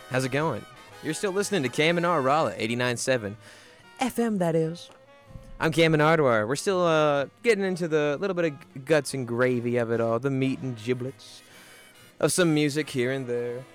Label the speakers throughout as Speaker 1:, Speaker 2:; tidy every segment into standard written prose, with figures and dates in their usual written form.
Speaker 1: How's it going? You're still listening to Cam and R Raleigh, 89.7 FM, that is. I'm Cam and Ardwar. We're still getting into the little bit of guts and gravy of it all, the meat and giblets of some music here and there.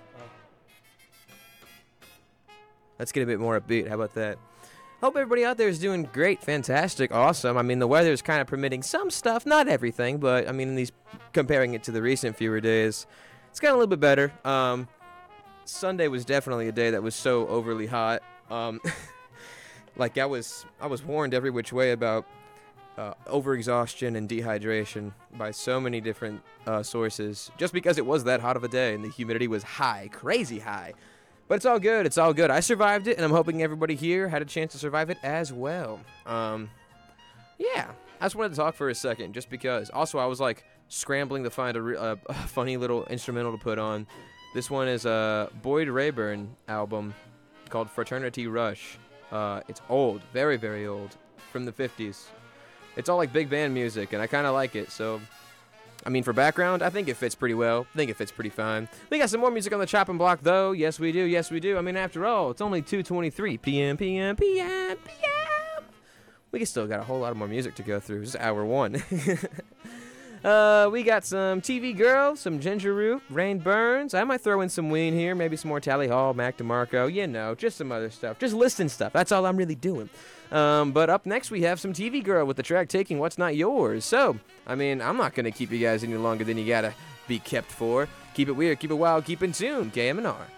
Speaker 1: Let's get a bit more upbeat. How about that? Hope everybody out there is doing great, fantastic, awesome. I mean, the weather's kind of permitting some stuff, not everything, but I mean, comparing it to the recent fewer days, it's gotten a little bit better. Sunday was definitely a day that was so overly hot. Like I was warned every which way about overexhaustion and dehydration by so many different sources, just because it was that hot of a day and the humidity was high, crazy high. But it's all good. It's all good. I survived it, and I'm hoping everybody here had a chance to survive it as well. Yeah, I just wanted to talk for a second, just because. Also, I was like scrambling to find a funny little instrumental to put on. This one is a Boyd Rayburn album called Fraternity Rush. It's old, very, very old, from the 50s. It's all like big band music, and I kind of like it, so... I mean, for background, I think it fits pretty well. I think it fits pretty fine. We got some more music on the chopping block, though. Yes, we do. Yes, we do. I mean, after all, it's only 2:23 p.m., p.m., p.m., p.m. We still got a whole lot of more music to go through. This is hour one. We got some TV Girl, some Ginger Root, Rain Burns. I might throw in some Ween here, maybe some more Tally Hall, Mac DeMarco. You know, just some other stuff. Just listing stuff. That's all I'm really doing. But up next, we have some TV Girl with the track Taking What's Not Yours. So, I mean, I'm not going to keep you guys any longer than you got to be kept for. Keep it weird, keep it wild, keep in tune. KM&R.